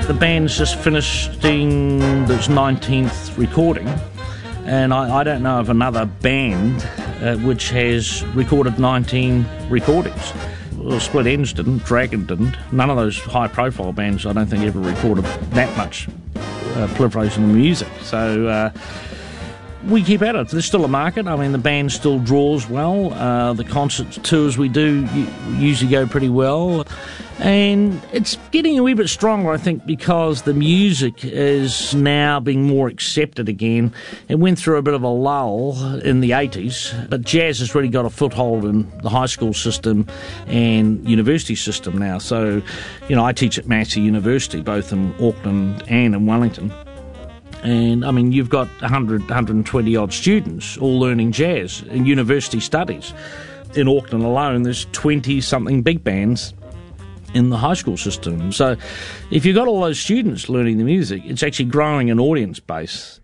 The band's just finishing its 19th recording, and I don't know of another band which has recorded 19 recordings. Well, Split Enz didn't, Dragon didn't. None of those high-profile bands, I don't think, ever recorded that much proliferation of music. So we keep at it. There's still a market. I mean, the band still draws well. The concert tours we do usually go pretty well. And it's getting a wee bit stronger, I think, because the music is now being more accepted again. It went through a bit of a lull in the 80s, but jazz has really got a foothold in the high school system and university system now. So, you know, I teach at Massey University, both in Auckland and in Wellington. And, I mean, you've got 120-odd students all learning jazz in university studies. In Auckland alone, there's 20-something big bands in the high school system. So if you've got all those students learning the music, it's actually growing an audience base.